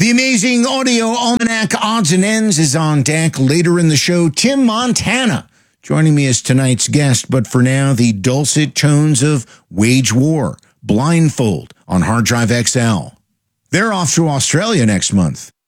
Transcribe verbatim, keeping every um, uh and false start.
The amazing audio almanac odds and ends is on deck. Later in the show, Tim Montana joining me as tonight's guest. But for now, the dulcet tones of Wage War, Blindfold on Hard Drive X L. They're off to Australia next month.